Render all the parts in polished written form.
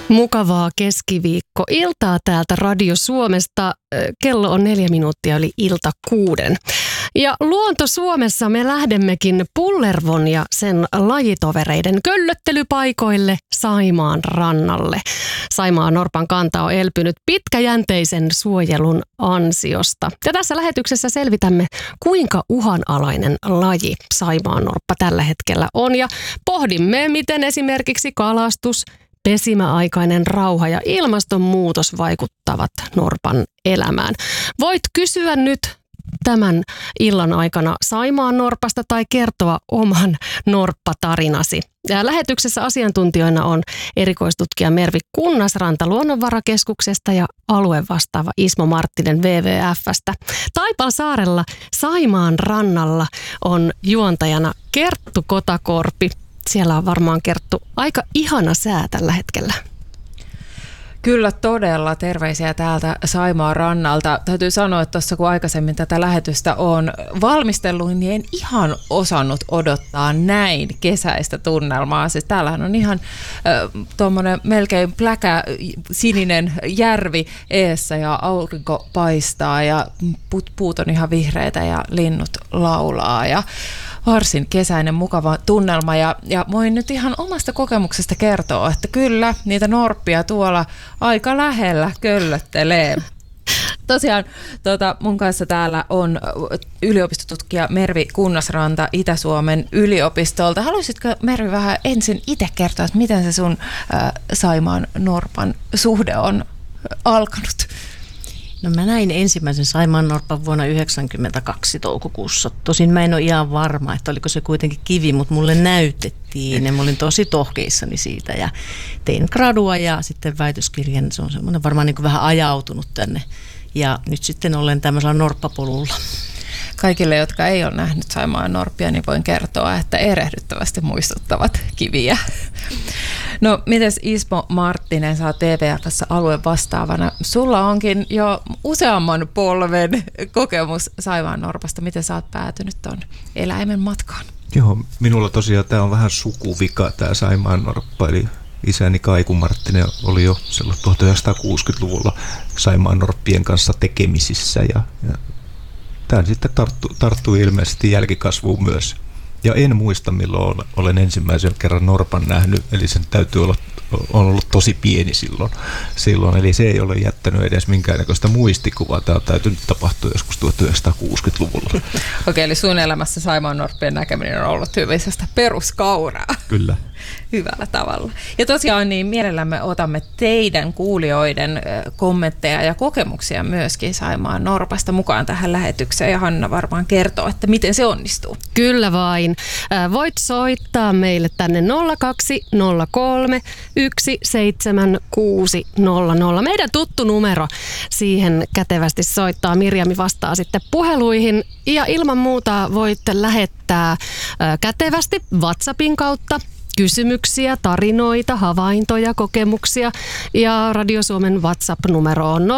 Mukavaa keskiviikkoiltaa täältä Radio Suomesta. Kello on 4 minuuttia yli ilta 6. Ja Luonto Suomessa me lähdemmekin Pullervon ja sen lajitovereiden köllöttelypaikoille Saimaan rannalle. Saimaan norpan kanta on elpynyt pitkäjänteisen suojelun ansiosta. Ja tässä lähetyksessä selvitämme, kuinka uhanalainen laji Saimaan norppa tällä hetkellä on. Ja pohdimme, miten esimerkiksi kalastus, pesimäaikainen rauha ja ilmastonmuutos vaikuttavat norpan elämään. Voit kysyä nyt tämän illan aikana Saimaan norpasta tai kertoa oman norppatarinasi. Ja lähetyksessä asiantuntijoina on erikoistutkija Mervi Kunnasranta Luonnonvarakeskuksesta ja aluevastaava Ismo Marttinen WWF:stä. Taipalsaarella Saimaan rannalla on juontajana Kerttu Kotakorpi. Siellä on varmaan, Kerttu, aika ihana sää tällä hetkellä. Kyllä todella, terveisiä täältä Saimaan rannalta. Täytyy sanoa, että tuossa kun aikaisemmin tätä lähetystä on valmistellut, niin en ihan osannut odottaa näin kesäistä tunnelmaa. Siis täällähän on ihan tuommoinen melkein pläkä sininen järvi eessä ja aurinko paistaa ja puut on ihan vihreitä ja linnut laulaa ja varsin kesäinen mukava tunnelma ja voin nyt ihan omasta kokemuksesta kertoa, että kyllä niitä norppia tuolla aika lähellä köllöttelee. Tosiaan mun kanssa täällä on yliopistotutkija Mervi Kunnasranta Itä-Suomen yliopistolta. Haluaisitko, Mervi, vähän ensin itse kertoa, että miten se sun Saimaan norpan suhde on alkanut? No mä näin ensimmäisen Saimaan norpan vuonna 1992 toukokuussa. Tosin mä en ole ihan varma, että oliko se kuitenkin kivi, mutta mulle näytettiin ja mä olin tosi tohkeissani siitä ja tein gradua ja sitten väitöskirjan. Se on semmoinen varmaan niin kuin vähän ajautunut tänne ja nyt sitten olen tämmöisellä norppapolulla. Kaikille, jotka ei ole nähnyt Saimaan norppia, niin voin kertoa, että erehdyttävästi muistuttavat kiviä. No, mites Ismo Marttinen, sä oot TVF:ssä alueen vastaavana. Sulla onkin jo useamman polven kokemus Saimaan norpasta. Miten sä oot päätynyt ton eläimen matkaan? Joo, minulla tosiaan tämä on vähän sukuvika, tämä Saimaan norppa, eli isäni Kaiku Marttinen oli jo 1960-luvulla Saimaan norppien kanssa tekemisissä ja tämä sitten tarttui ilmeisesti jälkikasvuun myös. Ja en muista, milloin olen ensimmäisen kerran norpan nähnyt, eli sen täytyy olla on ollut tosi pieni silloin. Eli se ei ole jättänyt edes minkäännäköistä muistikuvaa. Tämä on täytynyt tapahtua joskus 1960-luvulla. Okei, eli sun elämässä Saimaan norppien näkeminen on ollut hyvisestä peruskauraa. Kyllä. Hyvällä tavalla. Ja tosiaan niin mielellämme otamme teidän kuulijoiden kommentteja ja kokemuksia myöskin Saimaan norpasta mukaan tähän lähetykseen. Ja Hanna varmaan kertoo, että miten se onnistuu. Kyllä vain. Voit soittaa meille tänne 0203 17600. Meidän tuttu numero. Siihen kätevästi soittaa. Mirjami vastaa sitten puheluihin. Ja ilman muuta voit lähettää kätevästi WhatsAppin kautta kysymyksiä, tarinoita, havaintoja, kokemuksia. Ja Radio Suomen WhatsApp-numero on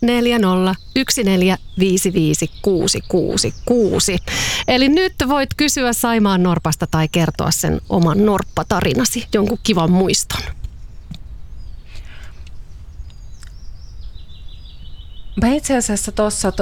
0401455666. Eli nyt voit kysyä Saimaan norpasta tai kertoa sen oman norppatarinasi, jonkun kivan muiston. Mä itse asiassa tuossa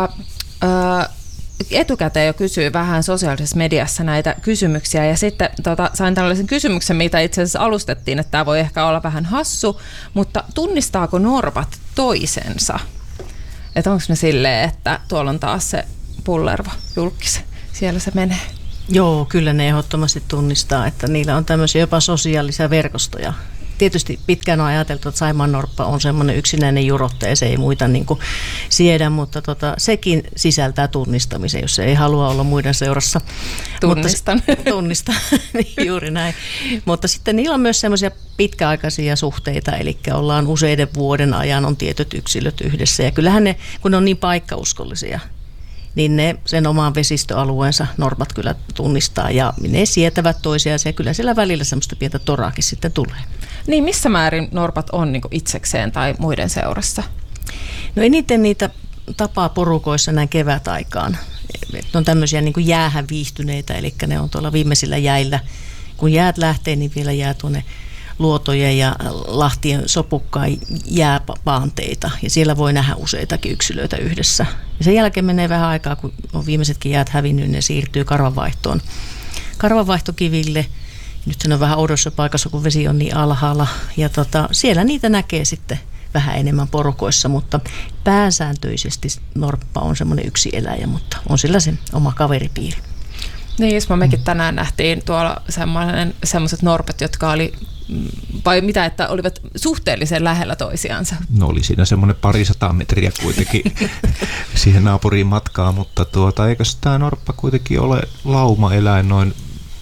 etukäteen jo kysyy vähän sosiaalisessa mediassa näitä kysymyksiä ja sitten sain tällaisen kysymyksen, mitä itse asiassa alustettiin, että tämä voi ehkä olla vähän hassu, mutta tunnistaako norpat toisensa? Että onko ne silleen, että tuolla on taas se Pullervo julkis, siellä se menee? Joo, kyllä ne ehdottomasti tunnistaa, että niillä on tämmöisiä jopa sosiaalisia verkostoja. Tietysti pitkään on ajateltu, että Saimaan norppa on semmoinen yksinäinen jurottaja, se ei muita niin kuin siedä, mutta sekin sisältää tunnistamisen, jos se ei halua olla muiden seurassa. Tunnistan, niin juuri näin. Mutta sitten niillä on myös semmoisia pitkäaikaisia suhteita, eli ollaan useiden vuoden ajan on tietyt yksilöt yhdessä. Ja kyllähän ne, kun ne on niin paikkauskollisia, niin ne sen omaan vesistöalueensa norpat kyllä tunnistaa ja ne sietävät toisiaan ja kyllä siellä välillä semmoista pientä toraakin sitten tulee. Niin missä määrin norpat on niin kuin itsekseen tai muiden seurassa? No eniten niitä tapaa porukoissa näin kevätaikaan. Ne on tämmöisiä niin kuin jäähän viihtyneitä, eli ne on tuolla viimeisillä jäillä. Kun jäät lähtee, niin vielä jää tuonne luotojen ja lahtien sopukkaan jääpaanteita, ja siellä voi nähdä useitakin yksilöitä yhdessä. Ja sen jälkeen menee vähän aikaa, kun on viimeisetkin jäät hävinnyt, ne siirtyy karvanvaihtokiville. Nyt se on vähän oudossa paikassa, kun vesi on niin alhaalla, ja siellä niitä näkee sitten vähän enemmän porukoissa, mutta pääsääntöisesti norppa on semmoinen yksi eläjä, mutta on sillä sen oma kaveripiiri. Niin, Ismo, mekin tänään nähtiin tuolla semmoiset norpat, jotka oli, vai mitä, että olivat suhteellisen lähellä toisiansa. No oli siinä semmoinen 200 metriä kuitenkin siihen naapuriin matkaa, mutta eikö tämä norppa kuitenkin ole laumaeläin noin?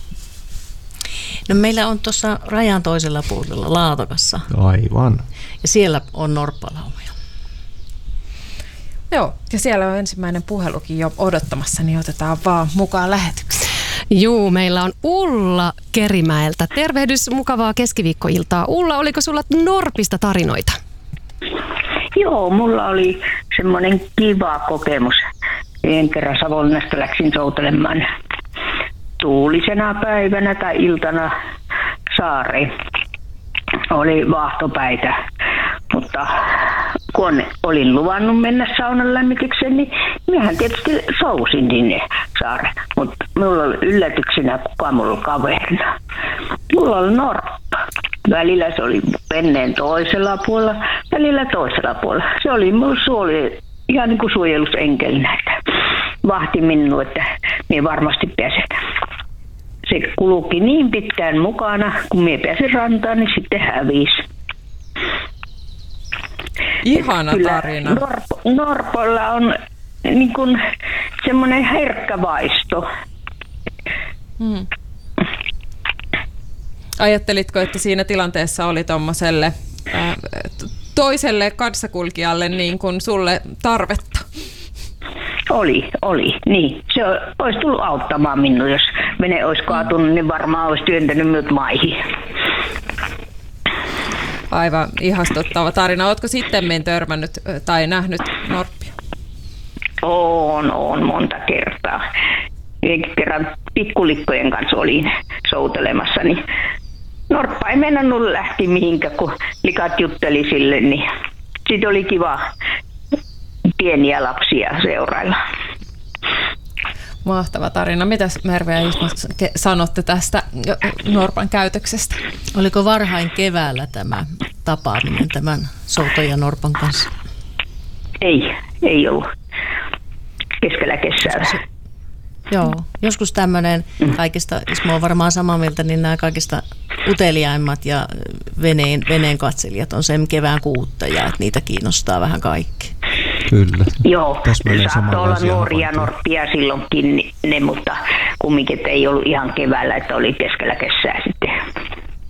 No meillä on tuossa rajan toisella puolella Laatokassa. Aivan. Ja siellä on norppalaumoja. Joo, ja siellä on ensimmäinen puhelukin jo odottamassa, niin otetaan vaan mukaan lähetykseen. Juu, meillä on Ulla Kerimäeltä. Tervehdys, mukavaa keskiviikkoiltaa. Ulla, oliko sulla norpista tarinoita? Joo, mulla oli semmoinen kiva kokemus. En kerran Savonlinnasta läksin soutelemaan tuulisena päivänä tai iltana saari. Oli vaahtopäitä, mutta kun olin luvannut mennä saunan lämmitykseen, niin minähän tietysti sousin sinne saareen. Mutta minulla oli yllätyksenä, kuka mulla oli kaverina. Mulla oli norppa. Välillä se oli veneen toisella puolella, välillä toisella puolella. Se oli minulla ihan niin kuin suojelusenkelinä, että vahti minua, että minä varmasti pääsen. Se kulki niin pitkään mukana, kun minä pääsin rantaan, niin sitten hävisi. Ihana tarina. Norpolla on niin kuin semmoinen herkkä vaisto. Ajattelitko, että siinä tilanteessa oli tommoselle toiselle kanssakulkijalle niin kuin sulle tarvetta? Oli, niin. Se olisi tullut auttamaan minua, jos vene olisi kaatunut, niin varmaan olisi työntänyt minut maihin. Aivan ihastuttava tarina. Oletko sittemmin törmännyt tai nähnyt norppia? On monta kertaa. Kerran pikkulikkojen kanssa olin soutelemassa, niin norppa ei mennä lähti mihinkään, kun likat jutteli sille, niin sitten oli kiva pieniä lapsia seurailla. Mahtava tarina. Mitäs Merve ja Ismo sanotte tästä norpan käytöksestä? Oliko varhain keväällä tämä tapaaminen tämän souton ja norpan kanssa? Ei ollut. Keskellä kesää. Joo, joskus tämmöinen kaikista, Ismo on varmaan samaa mieltä, niin nämä kaikista uteliaimmat ja veneen katselijat on sen kevään kuuttajia, että niitä kiinnostaa vähän kaikki. Kyllä. Joo, saattoi olla nuoria norppia silloinkin ne, mutta kumminkin ei ollut ihan keväällä, että oli keskellä kesää sitten.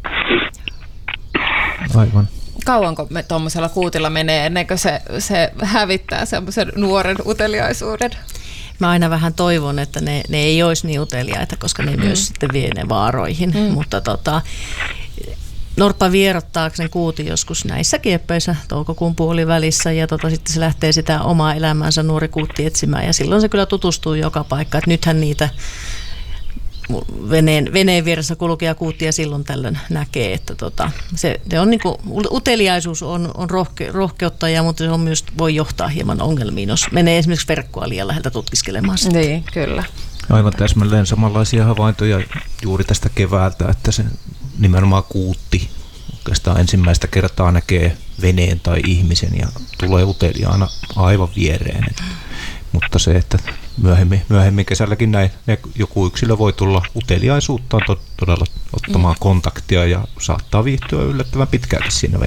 Aivan. Kauanko me tuommoisella kuutilla menee ennen kuin se hävittää semmoisen nuoren uteliaisuuden? Mä aina vähän toivon, että ne ei olisi niin uteliaita, koska ne myös sitten vie ne vaaroihin, mutta norppa vierottaakseen kuuti joskus näissä kieppeissä toukokuun puolivälissä ja sitten se lähtee sitä omaa elämäänsä nuori kuutti etsimään ja silloin se kyllä tutustuu joka paikkaan. Nythän niitä veneen vieressä kulkea kuuttia silloin tällöin näkee, että se on niinku, uteliaisuus on rohkeutta, mutta se on myös voi johtaa hieman ongelmiin, jos menee esimerkiksi verkkoa liian läheltä tutkiskelemaan sitä. Niin, kyllä. Aivan täsmälleen samanlaisia havaintoja juuri tästä keväältä, että se nimenomaan kuutti oikeastaan ensimmäistä kertaa näkee veneen tai ihmisen ja tulee uteliaana aivan viereen. Mutta se, että myöhemmin kesälläkin näin, joku yksilö voi tulla uteliaisuuttaan todella ottamaan kontaktia ja saattaa viihtyä yllättävän pitkäänkin siinä